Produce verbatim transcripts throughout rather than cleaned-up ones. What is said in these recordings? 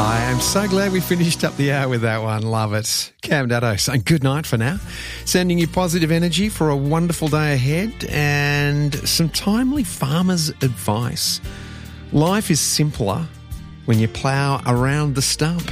I am so glad we finished up the hour with that one. Love it. Cam Daddo saying good night for now. Sending you positive energy for a wonderful day ahead and some timely farmer's advice. Life is simpler when you plough around the stump.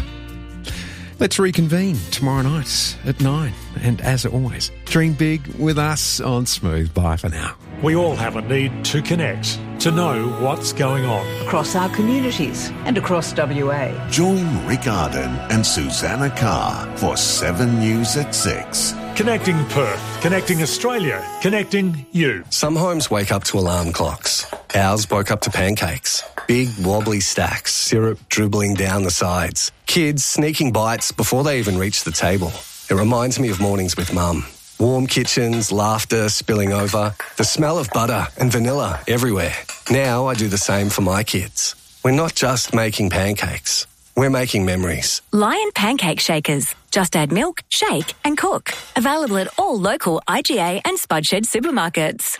Let's reconvene tomorrow night at nine. And as always, dream big with us on Smooth. Bye for now. We all have a need to connect, to know what's going on. Across our communities and across W A. Join Rick Arden and Susanna Carr for seven News at six. Connecting Perth, connecting Australia, connecting you. Some homes wake up to alarm clocks. Ours woke up to pancakes. Big wobbly stacks, syrup dribbling down the sides. Kids sneaking bites before they even reach the table. It reminds me of mornings with Mum. Warm kitchens, laughter spilling over, the smell of butter and vanilla everywhere. Now I do the same for my kids. We're not just making pancakes. We're making memories. Lion Pancake Shakers. Just add milk, shake and cook. Available at all local I G A and Spudshed supermarkets.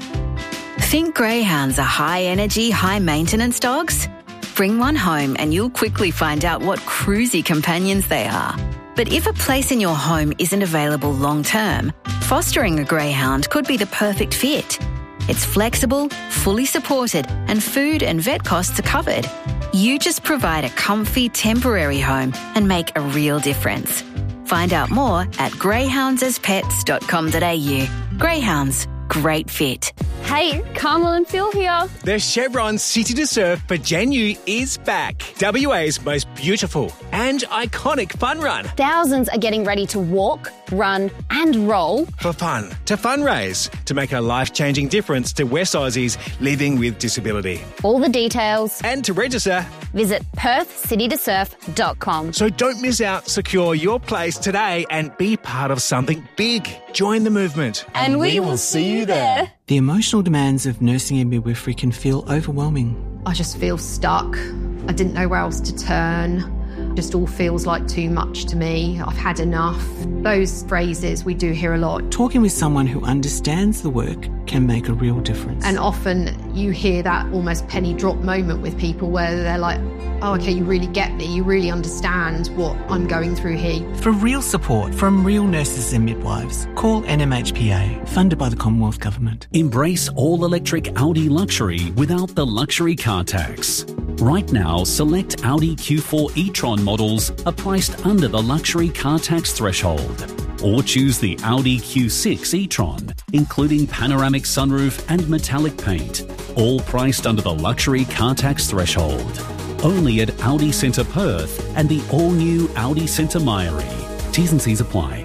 Think greyhounds are high-energy, high-maintenance dogs? Bring one home and you'll quickly find out what cruisy companions they are. But if a place in your home isn't available long-term, fostering a greyhound could be the perfect fit. It's flexible, fully supported, and food and vet costs are covered. You just provide a comfy, temporary home and make a real difference. Find out more at greyhounds as pets dot com dot a u. Greyhounds. Great fit. Hey, Carmel and Phil here. The Chevron City to Surf for Janu is back. W A's most beautiful and iconic fun run. Thousands are getting ready to walk, run and roll. For fun, to fundraise, to make a life-changing difference to West Aussies living with disability. All the details. And to register, visit perth city to surf dot com. So don't miss out. Secure your place today and be part of something big. Join the movement. And, and we, we will see you there. The emotional demands of nursing and midwifery can feel overwhelming. I just feel stuck. I didn't know where else to turn. Just all feels like too much to me. I've had enough. Those phrases we do hear a lot. Talking with someone who understands the work can make a real difference. And often you hear that almost penny drop moment with people where they're like, oh, okay, you really get me. You really understand what I'm going through here. For real support from real nurses and midwives, call N M H P A, funded by the Commonwealth Government. Embrace all-electric Audi luxury without the luxury car tax. Right now, select Audi Q four e-tron models are priced under the luxury car tax threshold. Or choose the Audi Q six e-tron, including panoramic sunroof and metallic paint, all priced under the luxury car tax threshold. Only at Audi Centre Perth and the all-new Audi Centre Mairie. T's and C's apply.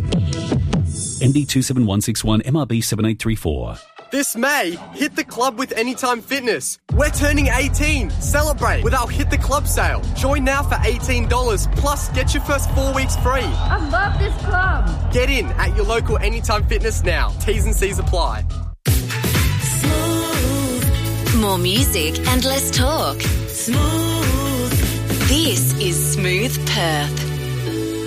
M D two seven one six one, M R B seven eight three four. This May, hit the club with Anytime Fitness. We're turning eighteen. Celebrate with our Hit the Club sale. Join now for eighteen dollars, plus get your first four weeks free. I love this club. Get in at your local Anytime Fitness now. T's and C's apply. Smooth. More music and less talk. Smooth. This is Smooth Perth.